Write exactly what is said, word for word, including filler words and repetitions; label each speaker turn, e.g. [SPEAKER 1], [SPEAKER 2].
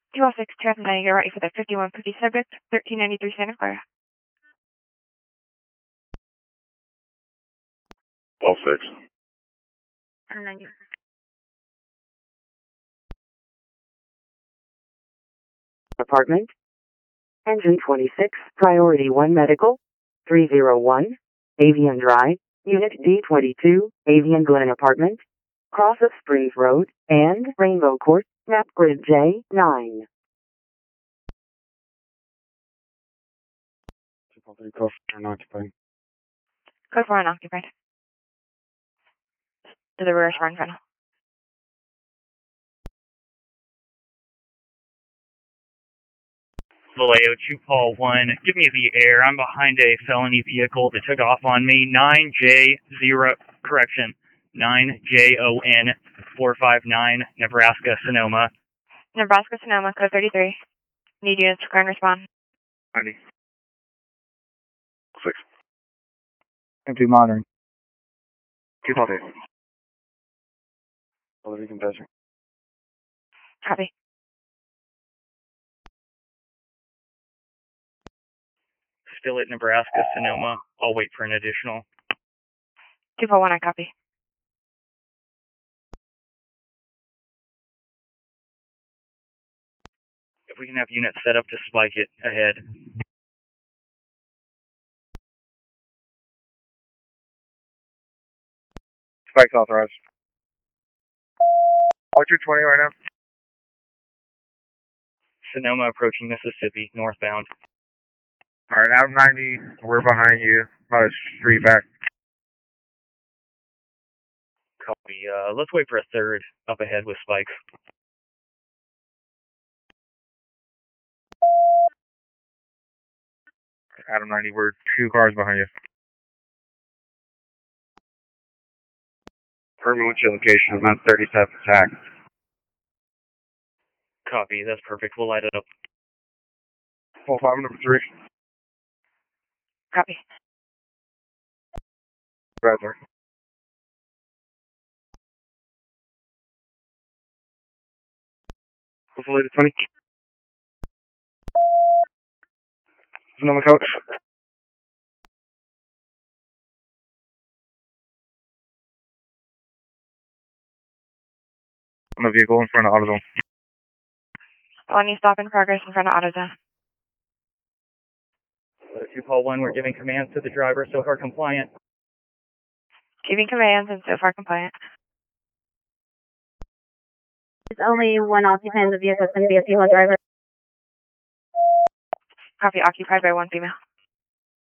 [SPEAKER 1] two oh six, traffic nine, you're right for the fifty-one fifty subject, thirteen ninety-three Santa Clara.
[SPEAKER 2] twelve six.
[SPEAKER 3] Apartment. Engine twenty-six, Priority one Medical, three oh one, Avian Drive, Unit D twenty-two, Avian Glen Apartment, Cross of Springs Road, and Rainbow Court, map grid J nine.
[SPEAKER 2] Code four unoccupied.
[SPEAKER 1] Code four unoccupied. To the rear front panel.
[SPEAKER 4] Vallejo, two Paul one, give me the air. I'm behind a felony vehicle that took off on me. nine J zero, correction, nine J O N four five nine, Nebraska, Sonoma.
[SPEAKER 1] Nebraska, Sonoma, code thirty-three. Need units to current respond.
[SPEAKER 2] ninety. six.
[SPEAKER 5] Empty monitoring.
[SPEAKER 2] two twelve eight. Quality compressor.
[SPEAKER 1] Copy.
[SPEAKER 4] Still at Nebraska, Sonoma. I'll wait for an additional.
[SPEAKER 1] two four one, I copy.
[SPEAKER 4] If we can have units set up to spike it ahead.
[SPEAKER 2] Spike's authorized. All two twenty right now.
[SPEAKER 4] Sonoma approaching Mississippi, northbound.
[SPEAKER 2] Alright, out ninety, we're behind you. About a street back.
[SPEAKER 4] Copy. Uh, let's wait for a third up ahead with spikes.
[SPEAKER 2] Adam ninety, we're two cars behind you. Permit what's your location? I'm at thirty-seven attack.
[SPEAKER 4] Copy, that's perfect. We'll light it up.
[SPEAKER 2] Full five, number three.
[SPEAKER 1] Copy.
[SPEAKER 2] Right there. Hopefully the twenty. Sonoma coach. On the vehicle in front of AutoZone.
[SPEAKER 1] Felony stop in progress in front of AutoZone.
[SPEAKER 4] Uh, two Paul one, we're giving commands to the driver, so far compliant.
[SPEAKER 1] Giving commands and so far compliant.
[SPEAKER 6] It's only one occupant of the vehicle. It's going to be a female driver.
[SPEAKER 1] Copy, occupied by one female.